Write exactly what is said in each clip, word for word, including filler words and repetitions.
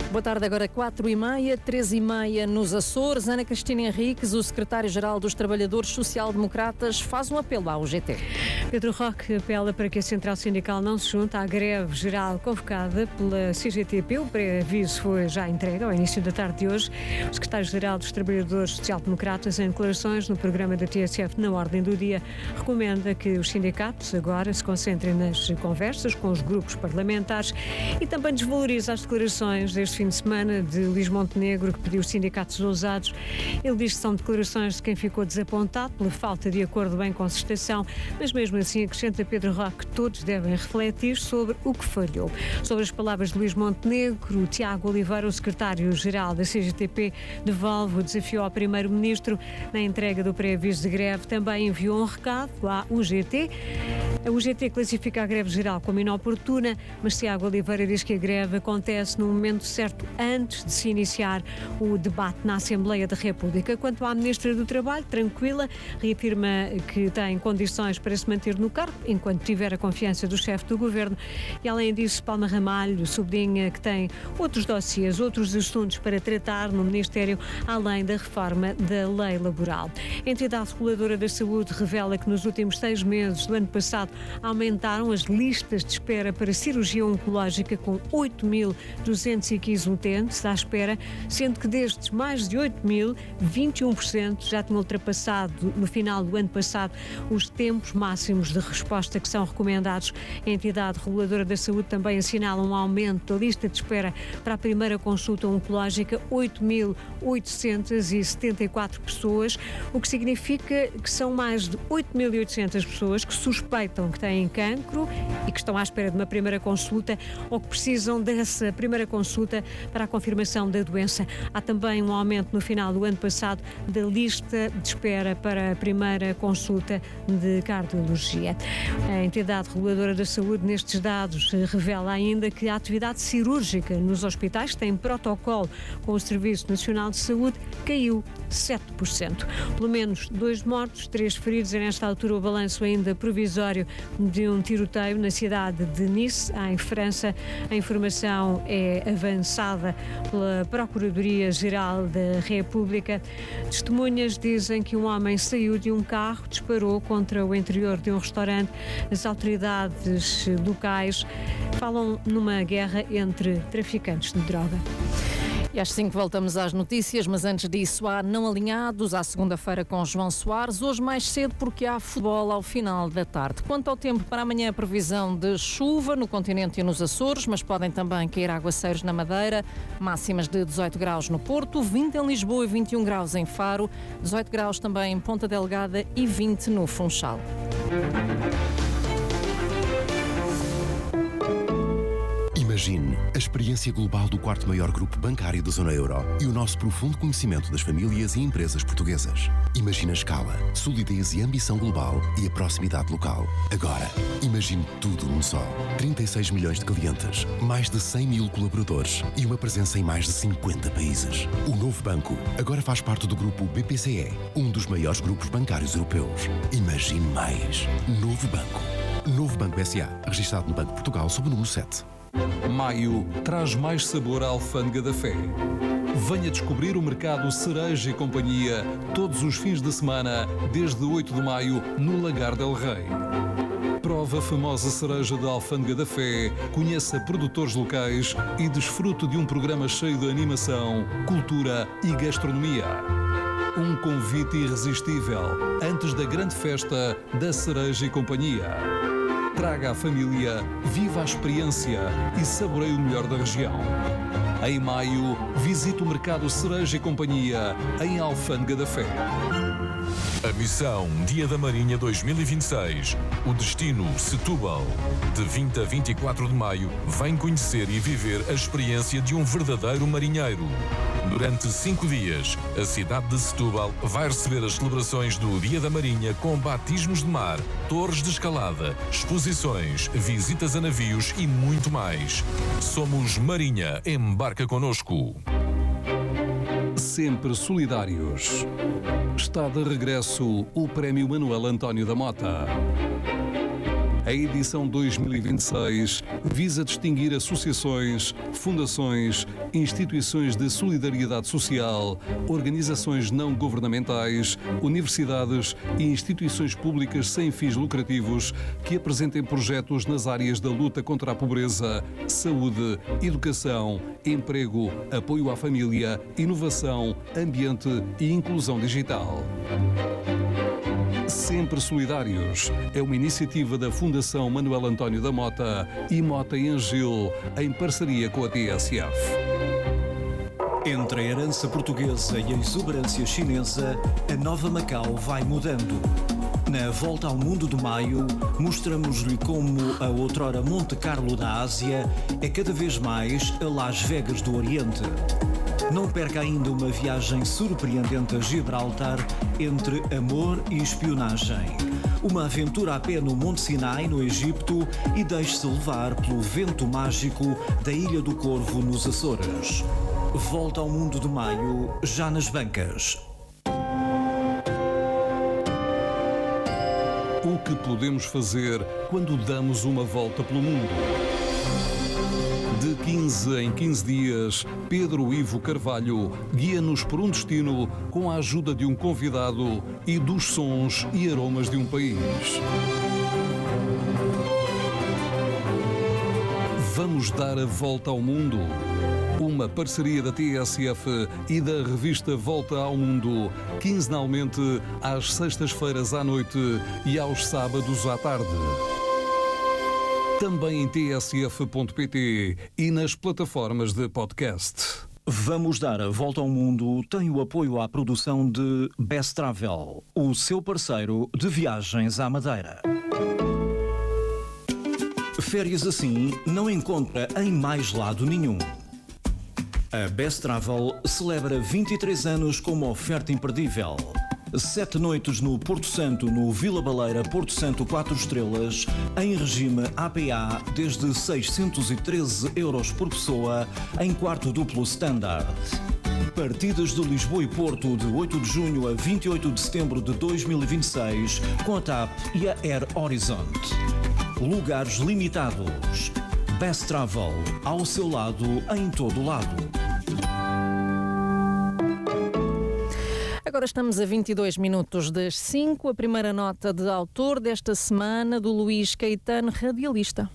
Boa tarde, agora quatro e meia, três e meia nos Açores. Ana Cristina Henriques, o secretário-geral dos Trabalhadores Social-Democratas, faz um apelo à U G T. Pedro Roque apela para que a Central Sindical não se junte à greve geral convocada pela C G T P. O pré-aviso foi já entregue ao início da tarde de hoje. O secretário-geral dos Trabalhadores Social-Democratas, em declarações no programa da T S F na ordem do dia, recomenda que os sindicatos agora se concentrem nas conversas com os grupos parlamentares e também desvaloriza as declarações deste fim de semana de Luís Montenegro, que pediu os sindicatos ousados. Ele diz que são declarações de quem ficou desapontado pela falta de acordo bem com a concertação, mas mesmo assim acrescenta Pedro Roque que todos devem refletir sobre o que falhou. Sobre as palavras de Luís Montenegro, o Tiago Oliveira, o secretário-geral da C G T P, devolve o desafio ao primeiro-ministro. Na entrega do pré-aviso de greve também enviou um recado à U G T. A U G T classifica a greve geral como inoportuna, mas Tiago Oliveira diz que a greve acontece no momento certo, antes de se iniciar o debate na Assembleia da República. Quanto à Ministra do Trabalho, tranquila, reafirma que tem condições para se manter no cargo enquanto tiver a confiança do chefe do Governo e, além disso, Palma Ramalho sublinha que tem outros dossiês, outros assuntos para tratar no Ministério, além da reforma da lei laboral. A entidade reguladora da saúde revela que nos últimos seis meses do ano passado aumentaram as listas de espera para cirurgia oncológica com oito mil duzentos e quinze utentes à espera, sendo que destes mais de oito mil, vinte e um por cento já tinham ultrapassado no final do ano passado os tempos máximos de resposta que são recomendados. A entidade reguladora da saúde também assinala um aumento da lista de espera para a primeira consulta oncológica, oito mil oitocentos e setenta e quatro pessoas, o que significa que são mais de oito mil e oitocentas pessoas que suspeitam que têm cancro e que estão à espera de uma primeira consulta ou que precisam dessa primeira consulta para a confirmação da doença. Há também um aumento no final do ano passado da lista de espera para a primeira consulta de cardiologia. A entidade reguladora da saúde, nestes dados, revela ainda que a atividade cirúrgica nos hospitais, que tem protocolo com o Serviço Nacional de Saúde, caiu sete por cento. Pelo menos dois mortos, três feridos. É nesta altura o balanço ainda provisório de um tiroteio na cidade de Nice, em França. A informação é avançada pela Procuradoria-Geral da República. Testemunhas dizem que um homem saiu de um carro, disparou contra o interior de um restaurante. As autoridades locais falam numa guerra entre traficantes de droga. E às cinco voltamos às notícias, mas antes disso há Não Alinhados, à segunda-feira com João Soares, hoje mais cedo porque há futebol ao final da tarde. Quanto ao tempo, para amanhã a previsão de chuva no continente e nos Açores, mas podem também cair aguaceiros na Madeira, máximas de dezoito graus no Porto, vinte em Lisboa e vinte e um graus em Faro, dezoito graus também em Ponta Delgada e vinte no Funchal. Imagine a experiência global do quarto maior grupo bancário da zona euro e o nosso profundo conhecimento das famílias e empresas portuguesas. Imagine a escala, solidez e ambição global e a proximidade local. Agora, imagine tudo num só. trinta e seis milhões de clientes, mais de cem mil colaboradores e uma presença em mais de cinquenta países. O novo banco agora faz parte do grupo B P C E, um dos maiores grupos bancários europeus. Imagine mais. Novo Banco. Novo Banco S A, registado no Banco de Portugal sob o número sete. Maio traz mais sabor à Alfândega da Fé. Venha descobrir o mercado Cereja e Companhia todos os fins de semana, desde oito de maio, no Lagar del Rei. Prova a famosa cereja da Alfândega da Fé, conheça produtores locais e desfrute de um programa cheio de animação, cultura e gastronomia. Um convite irresistível antes da grande festa da Cereja e Companhia. Traga a família, viva a experiência e saboreie o melhor da região. Em maio, visite o mercado Cereja e Companhia, em Alfândega da Fé. A missão Dia da Marinha dois mil e vinte e seis. O destino Setúbal. De vinte a vinte e quatro de maio, vem conhecer e viver a experiência de um verdadeiro marinheiro. Durante cinco dias, a cidade de Setúbal vai receber as celebrações do Dia da Marinha com batismos de mar, torres de escalada, exposições, visitas a navios e muito mais. Somos Marinha, embarca connosco. Sempre solidários. Está de regresso o Prémio Manuel António da Mota. A edição dois mil e vinte e seis visa distinguir associações, fundações, instituições de solidariedade social, organizações não governamentais, universidades e instituições públicas sem fins lucrativos que apresentem projetos nas áreas da luta contra a pobreza, saúde, educação, emprego, apoio à família, inovação, ambiente e inclusão digital. Sempre Solidários é uma iniciativa da Fundação Manuel António da Mota e Mota e Angil, em parceria com a T S F. Entre a herança portuguesa e a exuberância chinesa, a nova Macau vai mudando. Na Volta ao Mundo de Maio, mostramos-lhe como a outrora Monte Carlo da Ásia é cada vez mais a Las Vegas do Oriente. Não perca ainda uma viagem surpreendente a Gibraltar entre amor e espionagem. Uma aventura a pé no Monte Sinai, no Egito, e deixe-se levar pelo vento mágico da Ilha do Corvo, nos Açores. Volta ao Mundo de Maio, já nas bancas. O que podemos fazer quando damos uma volta pelo mundo? De quinze em quinze dias, Pedro Ivo Carvalho guia-nos por um destino com a ajuda de um convidado e dos sons e aromas de um país. Vamos dar a volta ao mundo. Uma parceria da T S F e da revista Volta ao Mundo, quinzenalmente às sextas-feiras à noite e aos sábados à tarde. Também em t s f ponto p t e nas plataformas de podcast. Vamos dar a volta ao mundo tem o apoio à produção de Best Travel, o seu parceiro de viagens à Madeira. Férias assim não encontra em mais lado nenhum. A Best Travel celebra vinte e três anos com uma oferta imperdível. Sete noites no Porto Santo, no Vila Baleira, Porto Santo quatro estrelas, em regime A P A, desde seiscentos e treze euros por pessoa, em quarto duplo standard. Partidas de Lisboa e Porto de oito de junho a vinte e oito de setembro de dois mil e vinte e seis, com a TAP e a Air Horizon. Lugares limitados. Best Travel, ao seu lado, em todo lado. Agora estamos a vinte e dois minutos das cinco. A primeira nota de autor desta semana, do Luís Caetano, radialista.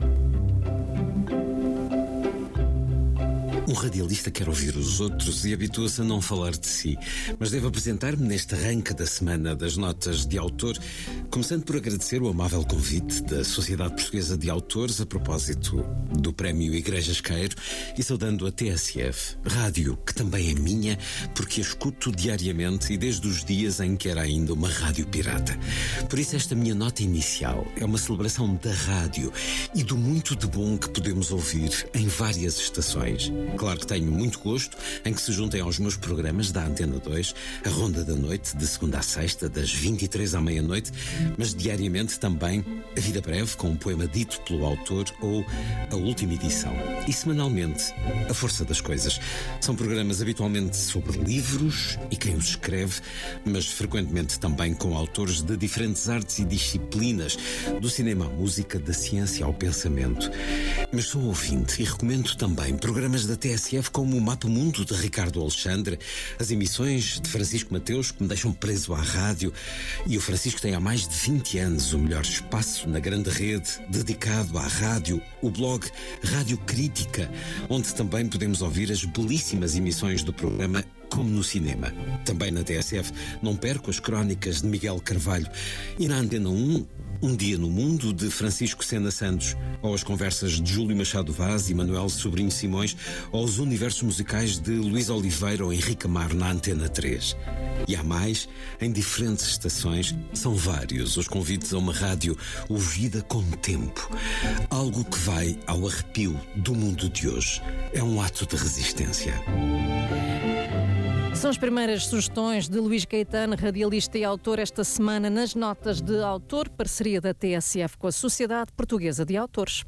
Um radialista quer ouvir os outros e habitua-se a não falar de si. Mas devo apresentar-me neste arranque da semana das notas de autor, começando por agradecer o amável convite da Sociedade Portuguesa de Autores a propósito do Prémio Igrejas Queiro e saudando a T S F, rádio que também é minha, porque a escuto diariamente e desde os dias em que era ainda uma rádio pirata. Por isso esta minha nota inicial é uma celebração da rádio e do muito de bom que podemos ouvir em várias estações. Claro que tenho muito gosto em que se juntem aos meus programas da Antena dois, a Ronda da Noite, de segunda a sexta, das vinte e três à meia-noite, mas diariamente também A Vida Breve, com um poema dito pelo autor, ou A Última Edição. E semanalmente, A Força das Coisas. São programas habitualmente sobre livros e quem os escreve, mas frequentemente também com autores de diferentes artes e disciplinas, do cinema à música, da ciência ao pensamento. Mas sou ouvinte e recomendo também programas da T S F como o Mapa Mundo de Ricardo Alexandre, as emissões de Francisco Mateus que me deixam preso à rádio, e o Francisco tem há mais de vinte anos o melhor espaço na grande rede dedicado à rádio, o blog Rádio Crítica, onde também podemos ouvir as belíssimas emissões do programa como no cinema. Também na T S F não perco as crónicas de Miguel Carvalho e na Antena um, Um Dia no Mundo, de Francisco Sena Santos, ou as conversas de Júlio Machado Vaz e Manuel Sobrinho Simões, ou os universos musicais de Luís Oliveira ou Henrique Amaro na Antena três. E há mais, em diferentes estações, são vários os convites a uma rádio ouvida com tempo. Algo que vai ao arrepio do mundo de hoje. É um ato de resistência. São as primeiras sugestões de Luís Caetano, radialista e autor, esta semana nas notas de autor, parceria da T S F com a Sociedade Portuguesa de Autores.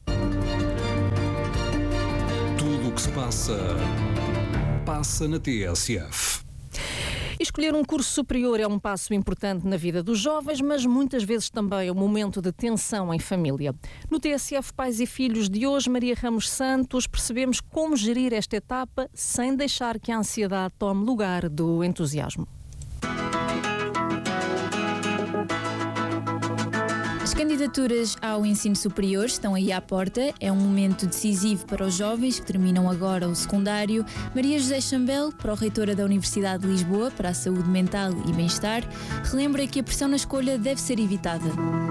Tudo o que se passa, passa na T S F. Escolhi Escolher um curso superior é um passo importante na vida dos jovens, mas muitas vezes também é um momento de tensão em família. No T S F Pais e Filhos de hoje, Maria Ramos Santos, percebemos como gerir esta etapa sem deixar que a ansiedade tome lugar do entusiasmo. As candidaturas ao ensino superior estão aí à porta. É um momento decisivo para os jovens que terminam agora o secundário. Maria José Chambel, pró-reitora da Universidade de Lisboa para a Saúde Mental e Bem-Estar, relembra que a pressão na escolha deve ser evitada.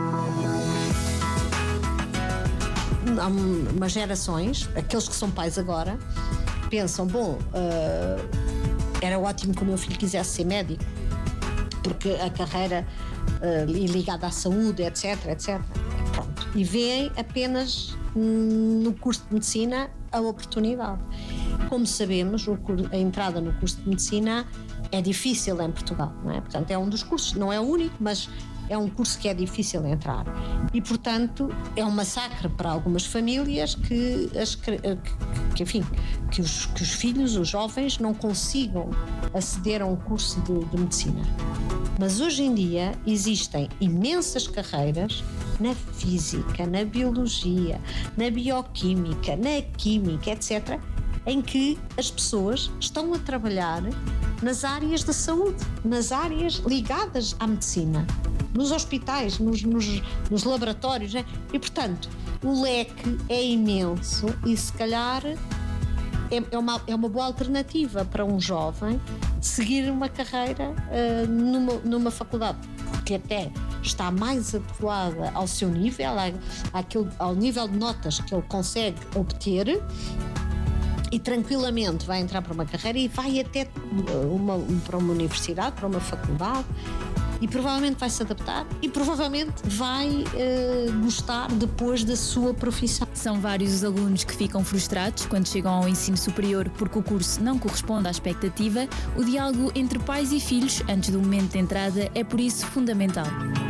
Há umas gerações, aqueles que são pais agora, pensam, bom, uh, era ótimo que o meu filho quisesse ser médico, porque a carreira uh, ligada à saúde, etc, etc. Pronto. E veem apenas no curso de medicina a oportunidade. Como sabemos, o, a entrada no curso de medicina é difícil em Portugal, não é? Portanto, é um dos cursos, não é o único, mas é um curso que é difícil entrar. E, portanto, é um massacre para algumas famílias que, as, que, que, enfim, que, os, que os filhos, os jovens, não consigam aceder a um curso de, de medicina. Mas hoje em dia existem imensas carreiras na física, na biologia, na bioquímica, na química, etcétera, em que as pessoas estão a trabalhar nas áreas da saúde, nas áreas ligadas à medicina, nos hospitais, nos, nos, nos laboratórios, né? E, portanto, o leque é imenso e, se calhar, é, é, uma, é uma boa alternativa para um jovem seguir uma carreira uh, numa, numa faculdade que até está mais adequada ao seu nível, àquele, ao nível de notas que ele consegue obter, e tranquilamente vai entrar para uma carreira e vai até uma, para uma universidade, para uma faculdade, e provavelmente vai se adaptar e provavelmente vai eh, gostar depois da sua profissão. São vários os alunos que ficam frustrados quando chegam ao ensino superior porque o curso não corresponde à expectativa. O diálogo entre pais e filhos antes do momento de entrada é por isso fundamental.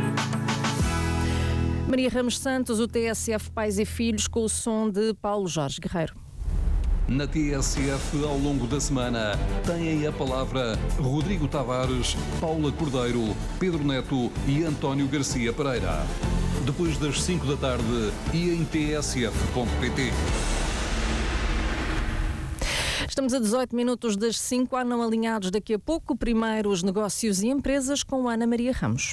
Maria Ramos Santos, o T S F Pais e Filhos, com o som de Paulo Jorge Guerreiro. Na T S F, ao longo da semana, têm a palavra Rodrigo Tavares, Paula Cordeiro, Pedro Neto e António Garcia Pereira. Depois das cinco da tarde e em t s f ponto p t. Estamos a dezoito minutos das cinco, há não alinhados daqui a pouco. Primeiro os negócios e empresas com Ana Maria Ramos.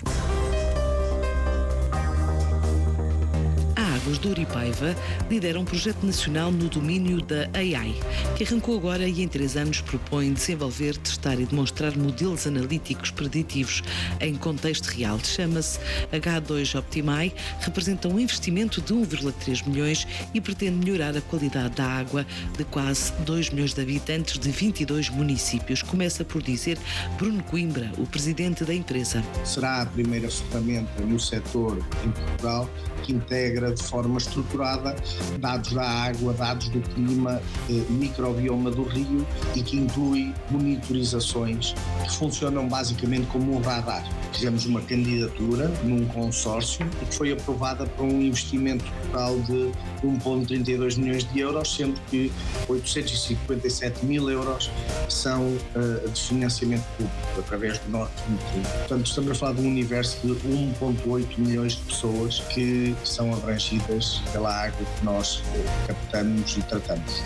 Águas de Ouro e Paiva lidera um projeto nacional no domínio da A I, que arrancou agora e em três anos propõe desenvolver, testar e demonstrar modelos analíticos preditivos em contexto real. Chama-se H dois Optimi, representa um investimento de um vírgula três milhões e pretende melhorar a qualidade da água de quase dois milhões de habitantes de vinte e dois municípios. Começa por dizer Bruno Coimbra, o presidente da empresa. Será a primeira ferramenta no setor em Portugal que integra de forma estruturada dados da água, dados do clima, eh, microbioma do rio e que inclui monitorizações que funcionam basicamente como um radar. Fizemos uma candidatura num consórcio e que foi aprovada para um investimento total de um vírgula trinta e dois milhões de euros, sendo que oitocentos e cinquenta e sete mil euros são uh, de financiamento público, através do Norte vinte. Portanto, estamos a falar de um universo de um vírgula oito milhões de pessoas que são abrangidas pela água que nós uh, captamos e tratamos.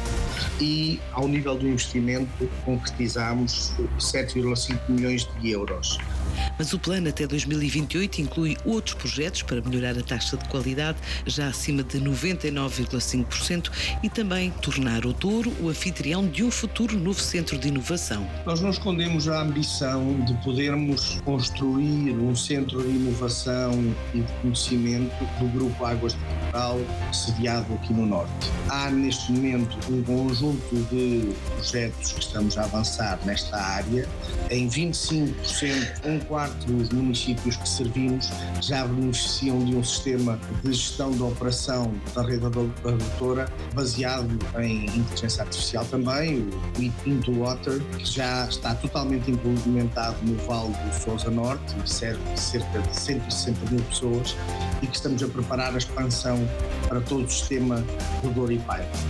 E, ao nível do investimento, concretizamos sete vírgula cinco milhões de euros. Mas o plano até dois mil e vinte e oito inclui outros projetos para melhorar a taxa de qualidade, já acima de noventa e nove vírgula cinco por cento, e também tornar o Douro o anfitrião de um futuro novo centro de inovação. Nós não escondemos a ambição de podermos construir um centro de inovação e de conhecimento do Grupo Águas de Portugal, sediado aqui no Norte. Há neste momento um conjunto de projetos que estamos a avançar nesta área. Em vinte e cinco por cento, um quarto dos municípios que servimos já beneficiam de um sistema de gestão da operação da rede adutora baseado em inteligência artificial também, o Into Water, que já está totalmente implementado no Vale do Sousa Norte, e serve cerca de cento e sessenta mil pessoas, e que estamos a preparar a expansão para todo o sistema do Douro e Paiva.